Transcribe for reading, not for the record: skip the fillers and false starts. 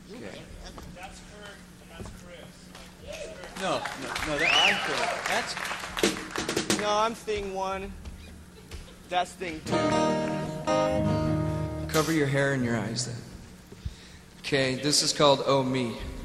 Okay. That's Kurt and that's Chris. No, I'm Kurt. That's No, I'm thing one. That's thing two. Cover your hair and your eyes then. Okay, this is called Oh Me.